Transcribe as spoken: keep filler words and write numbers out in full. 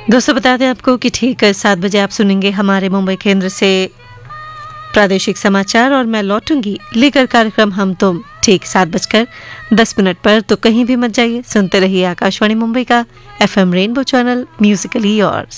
दोस्तों बता दें आपको कि ठीक सात बजे आप सुनेंगे हमारे मुंबई केंद्र से प्रादेशिक समाचार और मैं लौटूंगी लेकर कार्यक्रम हम तुम ठीक सात बजकर दस मिनट पर। तो कहीं भी मत जाइए, सुनते रहिए आकाशवाणी मुंबई का FM rainbow channel Musically yours.